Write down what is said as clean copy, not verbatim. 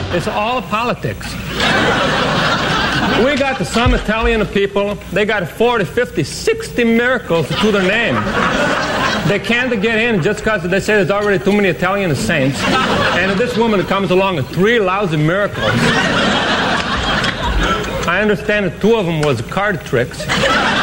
It's all politics. We got some Italian people, they got 40, 50, 60 miracles to their name. They can't get in just because they say there's already too many Italian saints. And this woman comes along with 3 lousy miracles. I understand that 2 of them was card tricks.